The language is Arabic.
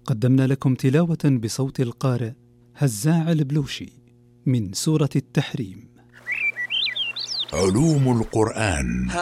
قدمنا لكم تلاوة بصوت القارئ هزاع البلوشي من سورة التحريم. علوم القرآن.